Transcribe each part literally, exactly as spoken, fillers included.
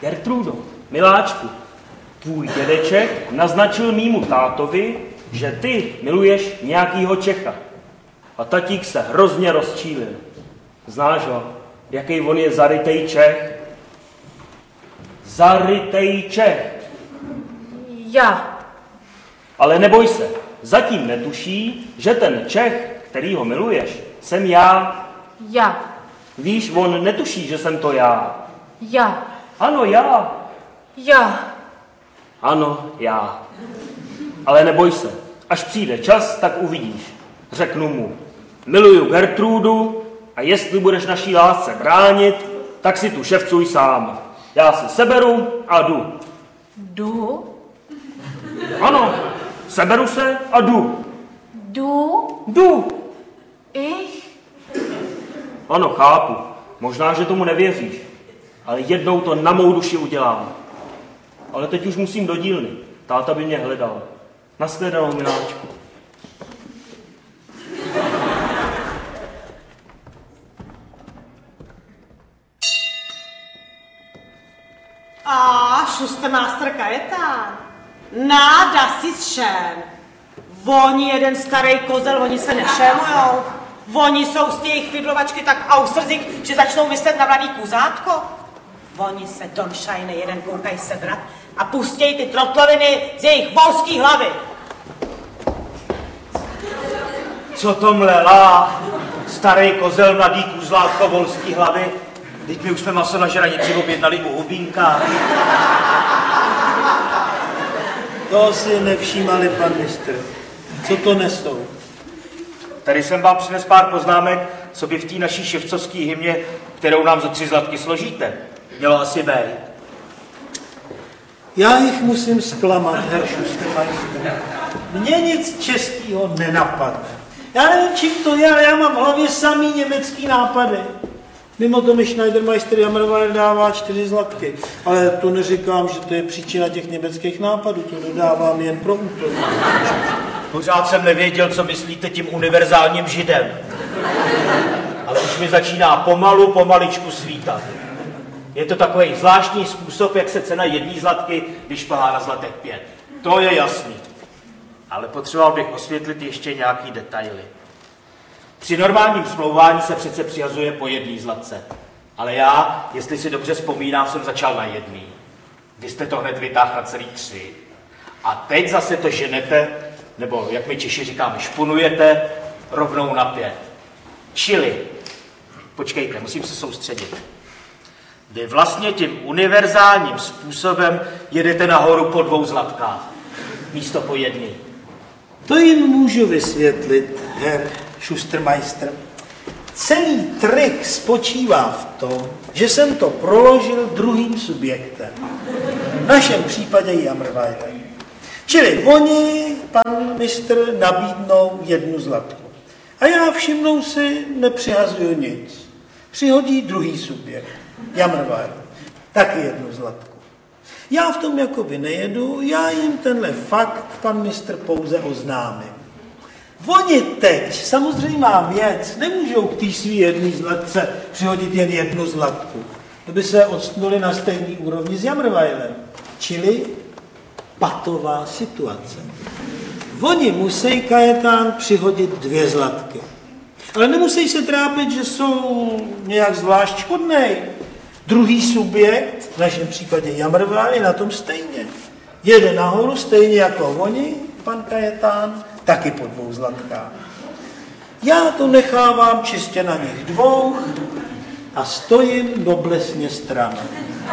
Gertrudo, miláčku, tvůj dědeček naznačil mýmu tátovi, že ty miluješ nějakýho Čecha. A tatík se hrozně rozčílil. Znáš ho, jaký on je zarytej Čech? Zarytej Čech. Já. Ale neboj se, zatím netuší, že ten Čech, který ho miluješ, jsem já. Já. Víš, on netuší, že jsem to já. Já. Ano, já. Já. Ano, já. Ale neboj se, až přijde čas, tak uvidíš. Řeknu mu, miluju Gertrudu a jestli budeš naší lásce bránit, tak si tu ševcuj sám. Já si seberu a jdu. Jdu? Ano, seberu se a jdu. Jdu? Jdu. Ich? Ano, chápu. Možná, že tomu nevěříš. Ale jednou to na mou duši udělám. Ale teď už musím do dílny. Táta by mě hledal. Nashledanou, miláčku. A šustermáster Kajetán. Náda si šen. Oni jeden starý kozel, oni se nešémujou. Oni jsou z těch fidlovačky tak ausrzik, že začnou myslet na mladý kuzátko. Oni se donšajne jeden koukaj sebrat a pustěj ty trotloviny z jejich volský hlavy. Co to mlela? Starý kozel, mladý kůzlátko, volský hlavy. Teď my už jsme maso na žranici objednali u Hubínka. To si nevšímali, pan mistr. Co to nesou? Tady jsem vám přines pár poznámek, co by v té naší ševcovské hymně, kterou nám za tři zlatky složíte, mělo asi být. Já jich musím zklamat, herr Schustermeister. Mně nic českého nenapadne. Já nevím, čím to je, ale já mám v hlavě samý německý nápady. Mimo to mi Schneidermeister Jammerweiler dává čtyři zlatky. Ale to neříkám, že to je příčina těch německých nápadů, to dodávám jen pro útok. Pořád jsem nevěděl, co myslíte tím univerzálním židem. Ale už mi začíná pomalu, pomaličku svítat. Je to takový zvláštní způsob, jak se cena jedné zlatky vyšplhá na zlatek pět. To je jasný. Ale potřeboval bych osvětlit ještě nějaký detaily. Při normálním smlouvání se přece přihazuje po jedné zlatce. Ale já, jestli si dobře vzpomínám, jsem začal na jedný. Vy jste to hned vytáhl na celý tři. A teď zase to ženete, nebo jak my Češi říkáme, špunujete rovnou na pět. Čili, počkejte, musím se soustředit. Vy vlastně tím univerzálním způsobem jedete nahoru po dvou zlatkách, místo po jedný. To jim můžu vysvětlit, herr Schustermeister. Celý trik spočívá v tom, že jsem to proložil druhým subjektem. V našem případě Jammerweiler. Čili oni, pan mistr, nabídnou jednu zlatku. A já všimnou si, nepřihazuju nic. Přihodí druhý subjekt, Jammerweiler, taky jednu zlatku. Já v tom jakoby nejedu, já jim tenhle fakt, pan mistr, pouze oznámím. Oni teď, samozřejmá věc, nemůžou k té svý jedné zlatce přihodit jen jednu zlatku. To by se odstnuli na stejný úrovni s Jammerweilerem. Čili patová situace. Oni musí, Kajetán, přihodit dvě zlatky. Ale nemusí se trápit, že jsou nějak zvlášť škodnej. Druhý subjekt, v našem případě Jammerweiler, je na tom stejně. Jede nahoru stejně jako oni, pan Kajetán, taky po dvou zlatkách. Já to nechávám čistě na nich dvou a stojím noblesně stranou.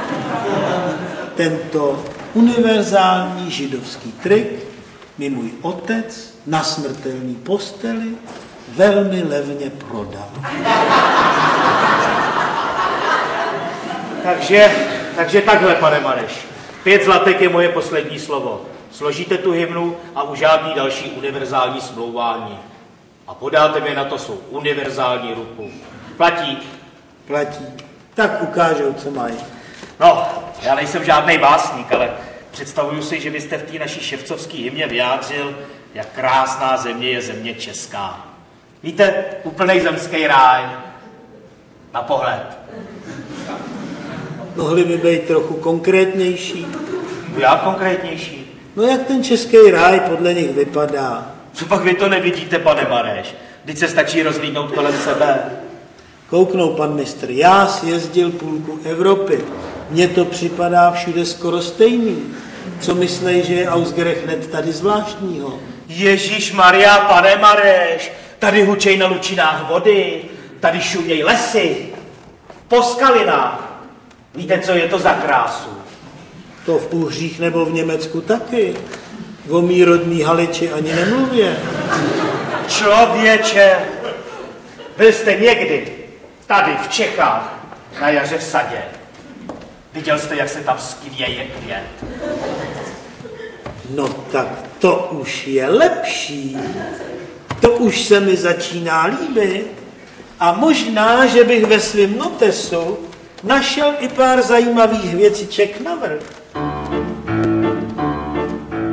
Tento univerzální židovský trik mi můj otec na smrtelný posteli velmi levně prodal. Takže, takže takhle, pane Mareš. Pět zlatek je moje poslední slovo. Složíte tu hymnu a už žádný další univerzální smlouvání. A podáte mi na to svou univerzální ruku. Platí? Platí. Tak ukážou, co mají. No, já nejsem žádný básník, ale představuju si, že byste v té naší ševcovské hymně vyjádřil, jak krásná země je země česká. Víte, úplnej zemský ráj. Na pohled. Mohli by být trochu konkrétnější. Já konkrétnější. No jak ten český ráj podle nich vypadá? Co pak vy to nevidíte, pane Mareš? Vždyť se stačí rozhlídnout kolem sebe. Kouknou, pan mistr, já sjezdil půlku Evropy. Mně to připadá všude skoro stejný. Co myslej, že je Ausgerechnet tady zvláštního? Ježíš Maria, pane Mareš, tady hučej na lučinách vody, tady šuměj lesy, po skalinách. Víte, co je to za krásu? To v Uhřích nebo v Německu taky. O mý rodný Haliči ani nemluvě. Člověče, byl jste někdy tady v Čechách na jaře v sadě. Viděl jste, jak se tam skvěje květ? No tak to už je lepší. To už se mi začíná líbit. A možná, že bych ve svém notesu našel i pár zajímavých věciček navrch.